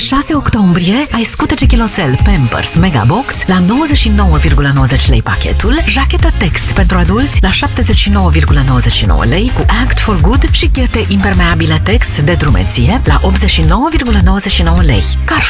6 octombrie ai scutece chiloțel Pampers Megabox la 99,90 lei pachetul, jachetă Tex pentru adulți la 79,99 lei cu Act for Good și ghete impermeabile Tex de drumeție la 89,99 lei. Carrefour.